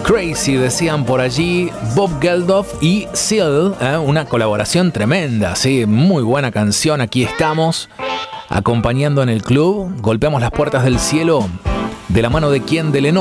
Crazy, decían por allí Bob Geldof y Seal, una colaboración tremenda, sí, muy buena canción. Aquí estamos, acompañando en el club. Golpeamos las puertas del cielo de la mano de quién, de Lennon.